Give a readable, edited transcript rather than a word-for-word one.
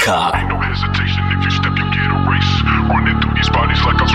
Ain't no hesitation, if you step, you get erased. Running through these bodies like I'm